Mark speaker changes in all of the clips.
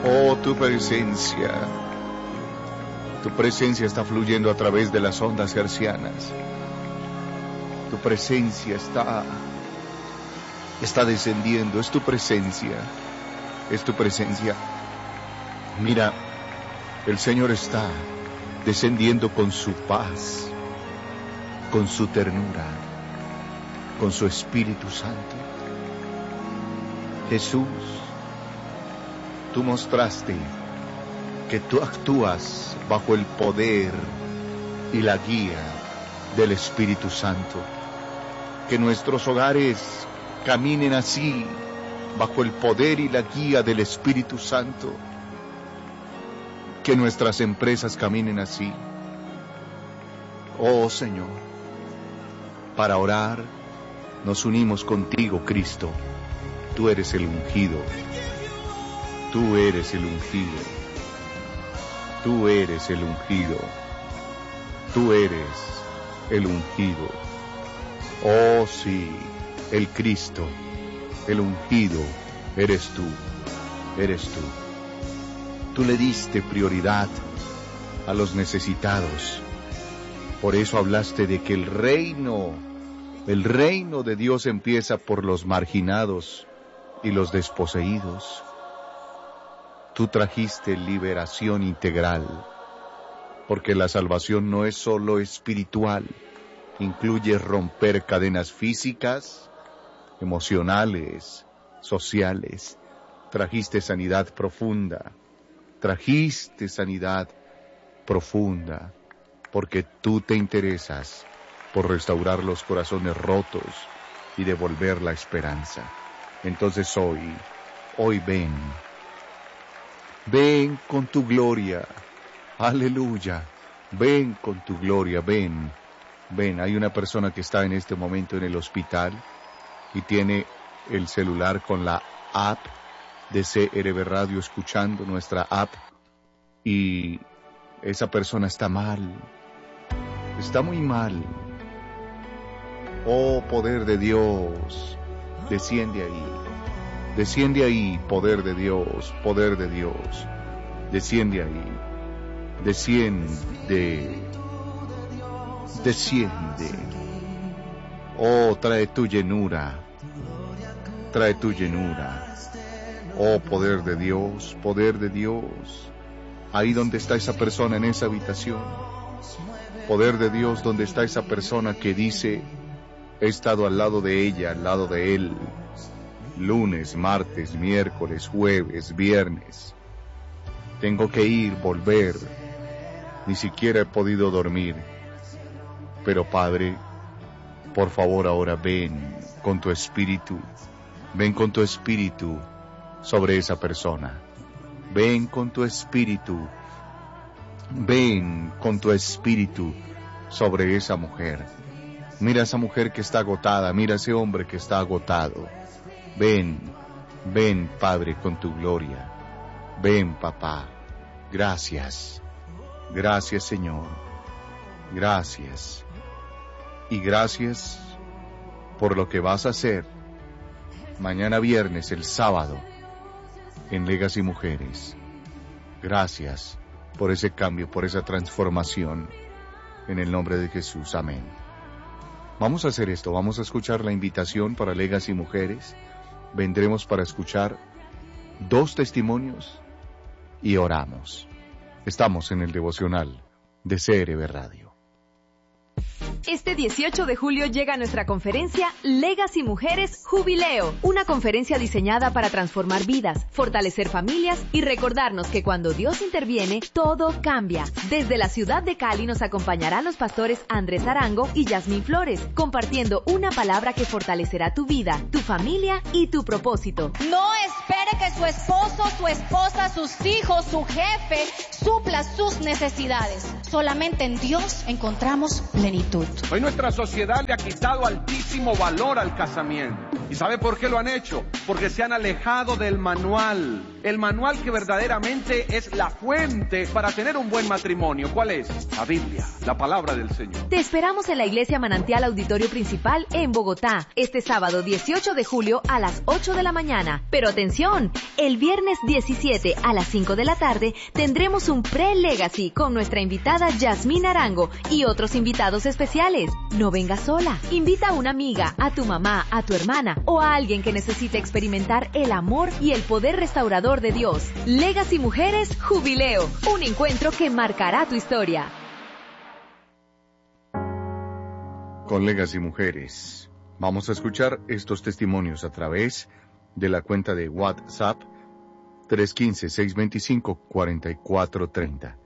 Speaker 1: Oh, tu presencia está fluyendo a través de las ondas hercianas. Tu presencia está descendiendo. Es tu presencia. Mira, el Señor está descendiendo con su paz, con su ternura, con su Espíritu Santo. Jesús, tú mostraste que tú actúas bajo el poder y la guía del Espíritu Santo. Que nuestros hogares caminen así, bajo el poder y la guía del Espíritu Santo. Que nuestras empresas caminen así. Oh Señor, para orar nos unimos contigo, Cristo. Tú eres el ungido. Tú eres el ungido. Tú eres el ungido. Tú eres el ungido. Oh sí, el Cristo, el ungido, eres tú. Tú le diste prioridad a los necesitados. Por eso hablaste de que el reino de Dios empieza por los marginados y los desposeídos. Tú trajiste liberación integral, porque la salvación no es solo espiritual, incluye romper cadenas físicas, emocionales, sociales. Trajiste sanidad profunda, porque tú te interesas por restaurar los corazones rotos y devolver la esperanza. Entonces hoy ven con tu gloria, aleluya, ven con tu gloria, ven. Hay una persona que está en este momento en el hospital y tiene el celular con la app de CRB Radio, escuchando nuestra app, y esa persona está mal, está muy mal. Oh, poder de Dios, desciende ahí, poder de Dios, desciende ahí, desciende. Oh, trae tu llenura. Oh, poder de Dios, ahí donde está esa persona en esa habitación. Poder de Dios, donde está esa persona que dice: he estado al lado de ella, al lado de él, lunes, martes, miércoles, jueves, viernes. Tengo que ir, volver, ni siquiera he podido dormir. Pero Padre, por favor, ahora ven con tu espíritu sobre esa persona. Ven con tu espíritu sobre esa mujer. Mira a esa mujer que está agotada, mira a ese hombre que está agotado. Ven, Padre, con tu gloria. Ven, Papá. Gracias, Señor. Gracias. Y gracias por lo que vas a hacer mañana viernes, el sábado, en Legacy Mujeres. Gracias por ese cambio, por esa transformación, en el nombre de Jesús. Amén. Vamos a hacer esto, vamos a escuchar la invitación para Legacy Mujeres. Vendremos para escuchar 2 testimonios y oramos. Estamos en el devocional de CRB Radio.
Speaker 2: Este 18 de julio llega nuestra conferencia Legacy Mujeres Jubileo, una conferencia diseñada para transformar vidas, fortalecer familias y recordarnos que cuando Dios interviene, todo cambia. Desde la ciudad de Cali nos acompañarán los pastores Andrés Arango y Yasmín Flores, compartiendo una palabra que fortalecerá tu vida, tu familia y tu propósito.
Speaker 3: No espere que su esposo, su esposa, sus hijos, su jefe supla sus necesidades. Solamente en Dios encontramos plenitud.
Speaker 4: Hoy nuestra sociedad le ha quitado altísimo valor al casamiento. ¿Y sabe por qué lo han hecho? Porque se han alejado del manual. El manual que verdaderamente es la fuente para tener un buen matrimonio. ¿Cuál es? La Biblia, la palabra del Señor.
Speaker 2: Te esperamos en la Iglesia Manantial Auditorio Principal en Bogotá, este sábado 18 de julio a las 8 de la mañana. Pero atención, el viernes 17 a las 5 de la tarde tendremos un pre-legacy con nuestra invitada Yasmín Arango y otros invitados especiales. No vengas sola, invita a una amiga, a tu mamá, a tu hermana o a alguien que necesite experimentar el amor y el poder restaurador de Dios. Legacy Mujeres Jubileo, un encuentro que marcará tu historia.
Speaker 1: Con Legacy Mujeres, vamos a escuchar estos testimonios a través de la cuenta de WhatsApp 315-625-4430.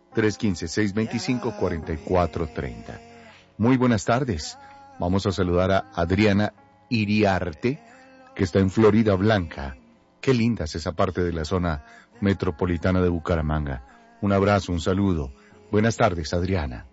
Speaker 1: 315-625-4430. Muy buenas tardes. Vamos a saludar a Adriana Iriarte, que está en Florida Blanca. Qué linda es esa parte de la zona metropolitana de Bucaramanga. Un abrazo, un saludo. Buenas tardes, Adriana.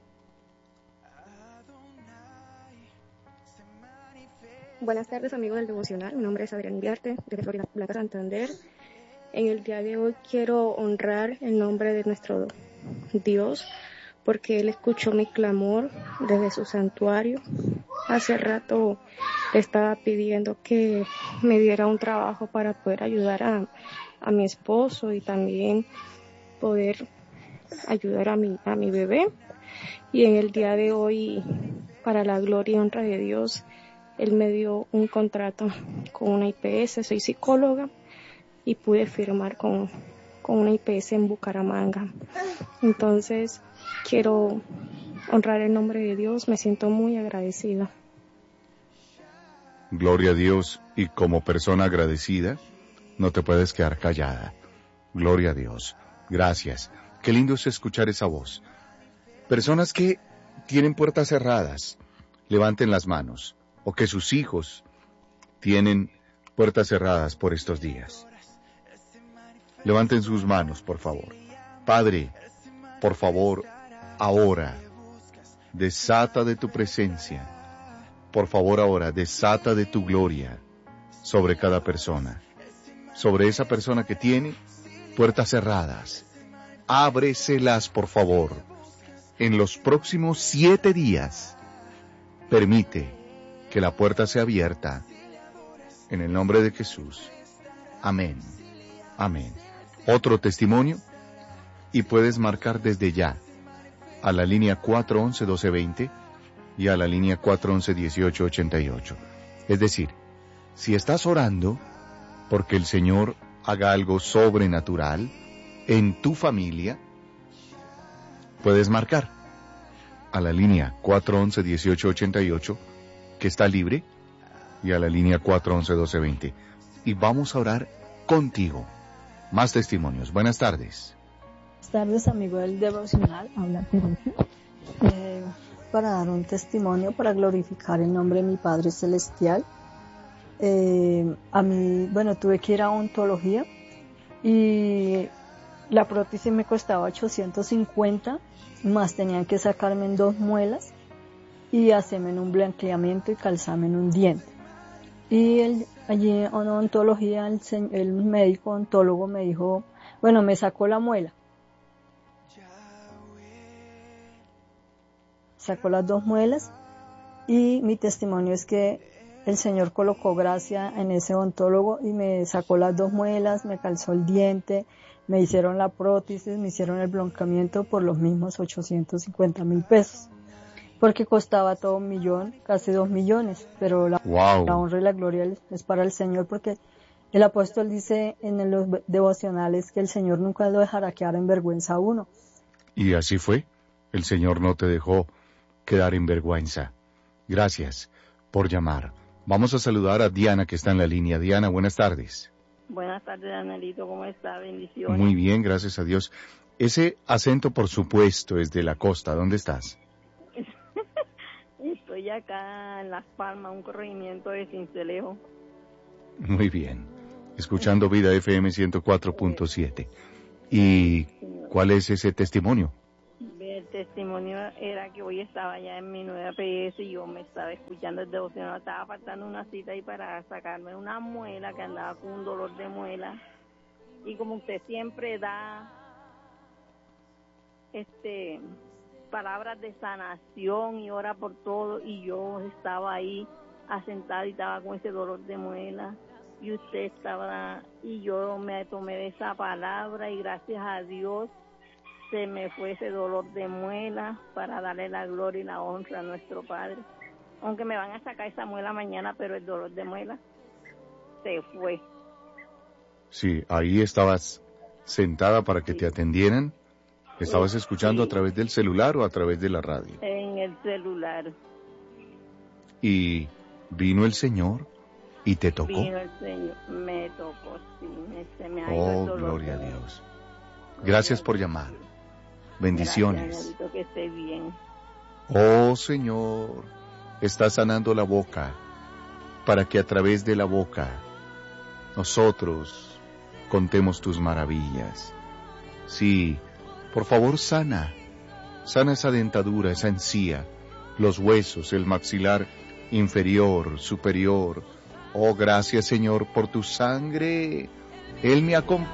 Speaker 5: Buenas tardes, amigos del Devocional. Mi nombre es Adriana Iriarte, de Florida Blanca, Santander. En el día de hoy quiero honrar el nombre de nuestro Dios, porque Él escuchó mi clamor desde su santuario. Hace rato le estaba pidiendo que me diera un trabajo para poder ayudar a mi esposo y también poder ayudar a mi bebé. Y en el día de hoy, para la gloria y honra de Dios, Él me dio un contrato con una IPS. Soy psicóloga y pude firmar con una IPS en Bucaramanga. Entonces, quiero honrar el nombre de Dios. Me siento muy agradecida.
Speaker 1: Gloria a Dios, y como persona agradecida, no te puedes quedar callada. Gloria a Dios. Gracias. Qué lindo es escuchar esa voz. Personas que tienen puertas cerradas, levanten las manos. O que sus hijos tienen puertas cerradas por estos días. Levanten sus manos, por favor. Padre, por favor, ahora, desata de tu presencia. Por favor, ahora, desata de tu gloria sobre cada persona. Sobre esa persona que tiene puertas cerradas. Ábreselas, por favor. En los próximos 7 días, permite que la puerta sea abierta. En el nombre de Jesús. Amén. Amén. Otro testimonio, y puedes marcar desde ya a la línea 411-1220 y a la línea 411-1888. Es decir, si estás orando porque el Señor haga algo sobrenatural en tu familia, puedes marcar a la línea 411-1888, que está libre, y a la línea 411-1220. Y vamos a orar contigo. Más testimonios. Buenas tardes.
Speaker 6: Buenas tardes, amigo del Devocional. Habla Teresa. Para dar un testimonio, para glorificar el nombre de mi Padre Celestial. A mí, tuve que ir a odontología y la prótesis me costaba 850, más tenían que sacarme en 2 muelas y hacerme un blanqueamiento y calzarme en un diente. Y allí en odontología el médico odontólogo me dijo, me sacó la muela. Sacó las 2 muelas y mi testimonio es que el Señor colocó gracia en ese odontólogo y me sacó las 2 muelas, me calzó el diente, me hicieron la prótesis, me hicieron el blanqueamiento por los mismos 850,000 pesos. Porque costaba todo 1 millón, casi 2 millones, pero la honra y la gloria es para el Señor, porque el apóstol dice en los devocionales que el Señor nunca lo dejará quedar en vergüenza a uno.
Speaker 1: Y así fue, el Señor no te dejó quedar en vergüenza. Gracias por llamar. Vamos a saludar a Diana, que está en la línea. Diana, buenas tardes.
Speaker 7: Buenas tardes, Danielito, ¿cómo está? Bendiciones.
Speaker 1: Muy bien, gracias a Dios. Ese acento, por supuesto, es de la costa. ¿Dónde estás?
Speaker 7: Estoy acá en Las Palmas, un corregimiento de Cincelejo.
Speaker 1: Muy bien. Escuchando Vida FM 104.7. ¿Y cuál es ese testimonio?
Speaker 7: El testimonio era que hoy estaba ya en mi nueva PS y yo me estaba escuchando el devocional, estaba apartando una cita ahí para sacarme una muela, que andaba con un dolor de muela. Y como usted siempre da palabras de sanación y ora por todo, y yo estaba ahí asentada y estaba con ese dolor de muela, y usted estaba, y yo me tomé de esa palabra y gracias a Dios se me fue ese dolor de muela para darle la gloria y la honra a nuestro Padre. Aunque me van a sacar esa muela mañana, pero el dolor de muela se fue.
Speaker 1: Sí, ahí estabas sentada para que te atendieran. ¿Estabas escuchando a través del celular o a través de la radio?
Speaker 7: En el celular.
Speaker 1: ¿Y vino el Señor y te tocó?
Speaker 7: Vino el Señor, me tocó, sí, se me ha ido el dolor.
Speaker 1: Gloria a Dios. Gracias por llamar. Bendiciones.
Speaker 7: Gracias, que esté bien.
Speaker 1: Oh Señor, está sanando la boca para que a través de la boca nosotros contemos tus maravillas. Sí, por favor sana esa dentadura, esa encía, los huesos, el maxilar inferior, superior. Oh, gracias Señor por tu sangre. Él me acompaña.